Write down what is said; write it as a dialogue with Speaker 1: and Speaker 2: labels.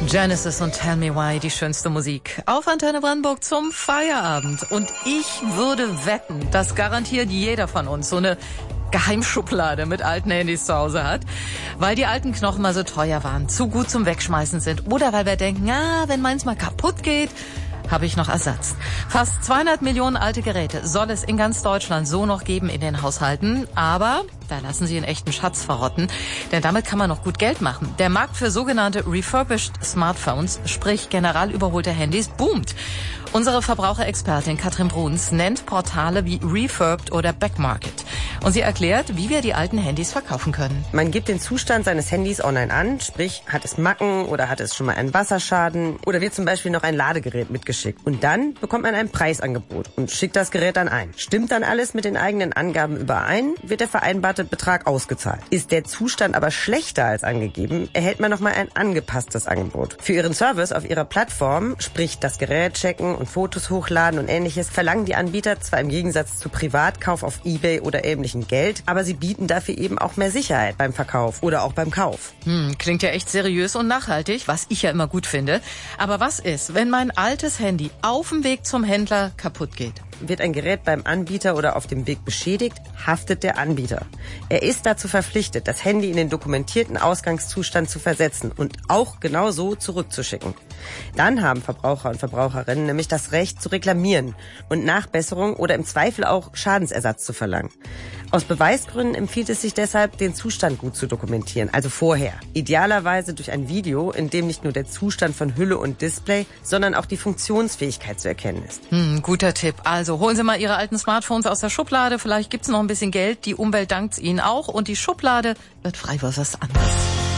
Speaker 1: Genesis und Tell Me Why, die schönste Musik. Auf Antenne Brandenburg zum Feierabend. Und ich würde wetten, dass garantiert jeder von uns so eine Geheimschublade mit alten Handys zu Hause hat, weil die alten Knochen mal so teuer waren, zu gut zum Wegschmeißen sind oder weil wir denken, wenn meins mal kaputt geht, habe ich noch Ersatz. Fast 200 Millionen alte Geräte soll es in ganz Deutschland so noch geben in den Haushalten, aber da lassen sie einen echten Schatz verrotten, denn damit kann man noch gut Geld machen. Der Markt für sogenannte refurbished Smartphones, sprich general überholte Handys, boomt. Unsere Verbraucherexpertin Katrin Bruns nennt Portale wie Refurbed oder Backmarket. Und sie erklärt, wie wir die alten Handys verkaufen können.
Speaker 2: Man gibt den Zustand seines Handys online an, sprich, hat es Macken oder hat es schon mal einen Wasserschaden oder wird zum Beispiel noch ein Ladegerät mitgeschickt. Und dann bekommt man ein Preisangebot und schickt das Gerät dann ein. Stimmt dann alles mit den eigenen Angaben überein, wird der vereinbarte Betrag ausgezahlt. Ist der Zustand aber schlechter als angegeben, erhält man nochmal ein angepasstes Angebot. Für ihren Service auf ihrer Plattform, sprich das Gerät checken und Fotos hochladen und ähnliches, verlangen die Anbieter zwar im Gegensatz zu Privatkauf auf eBay oder ähnlichen Geld, aber sie bieten dafür eben auch mehr Sicherheit beim Verkauf oder auch beim Kauf.
Speaker 1: Klingt ja echt seriös und nachhaltig, was ich ja immer gut finde. Aber was ist, wenn mein altes Handy auf dem Weg zum Händler kaputt geht?
Speaker 2: Wird ein Gerät beim Anbieter oder auf dem Weg beschädigt, haftet der Anbieter. Er ist dazu verpflichtet, das Handy in den dokumentierten Ausgangszustand zu versetzen und auch genau so zurückzuschicken. Dann haben Verbraucher und Verbraucherinnen nämlich das Recht zu reklamieren und Nachbesserung oder im Zweifel auch Schadensersatz zu verlangen. Aus Beweisgründen empfiehlt es sich deshalb, den Zustand gut zu dokumentieren, also vorher. Idealerweise durch ein Video, in dem nicht nur der Zustand von Hülle und Display, sondern auch die Funktionsfähigkeit zu erkennen ist.
Speaker 1: Guter Tipp. Also holen Sie mal Ihre alten Smartphones aus der Schublade, vielleicht gibt's noch ein bisschen Geld, die Umwelt dankt's Ihnen auch und die Schublade wird frei für was anderes.